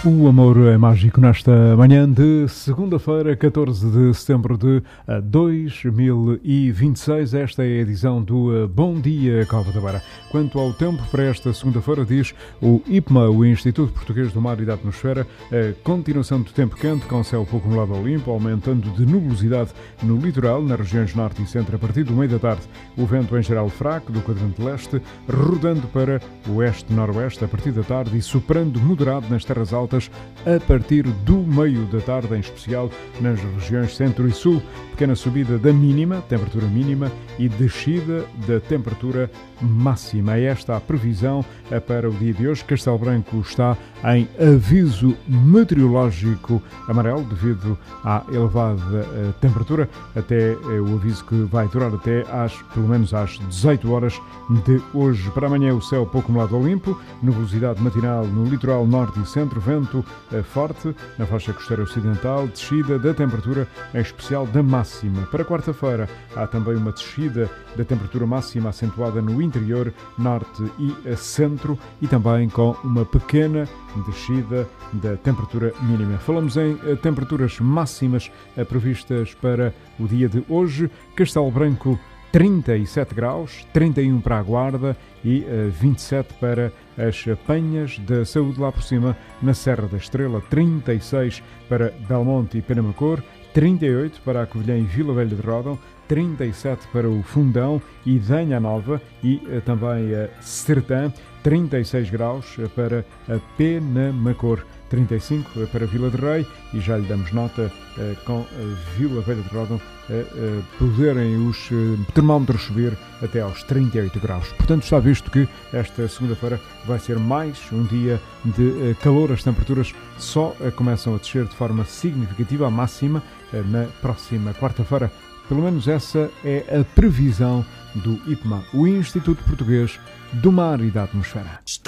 O amor é mágico nesta manhã de segunda-feira, 14 de setembro de 2026. Esta é a edição do Bom Dia Cova da Beira. Quanto ao tempo para esta segunda-feira, diz o IPMA, o Instituto Português do Mar e da Atmosfera, a continuação do tempo quente, com céu pouco nublado ao limpo, aumentando de nubosidade no litoral, nas regiões norte e centro, a partir do meio da tarde. O vento em geral fraco, do quadrante leste, rodando para o oeste-noroeste a partir da tarde e soprando moderado nas terras altas a partir do meio da tarde, em especial nas regiões centro e sul. Pequena subida da mínima, temperatura mínima, e descida da temperatura máxima. Esta a previsão para o dia de hoje. Castelo Branco está em aviso meteorológico amarelo devido à elevada temperatura, até o aviso que vai durar até pelo menos às 18 horas de hoje. Para amanhã o céu pouco nublado ao limpo, nubosidade matinal no litoral norte e centro, vento forte na faixa costeira ocidental, descida da temperatura, em especial da máxima. Para quarta-feira há também uma descida da temperatura máxima acentuada no interior, norte e centro, e também com uma pequena descida da temperatura mínima. Falamos em temperaturas máximas previstas para o dia de hoje. Castelo Branco 37 graus, 31 para a Guarda e 27 para as Penhas da Saúde. Lá por cima, na Serra da Estrela, 36 para Belmonte e Penamacor, 38 para a Covilhã e Vila Velha de Ródão, 37 para o Fundão e Danha Nova e também a Sertã, 36 graus para a Penamacor, 35 para Vila de Rei, e já lhe damos nota com a Vila Velha de Ródão poderem os termómetros subir até aos 38 graus. Portanto, está visto que esta segunda-feira vai ser mais um dia de calor. As temperaturas só começam a descer de forma significativa, a máxima na próxima quarta-feira. Pelo menos essa é a previsão do IPMA, o Instituto Português do Mar e da Atmosfera.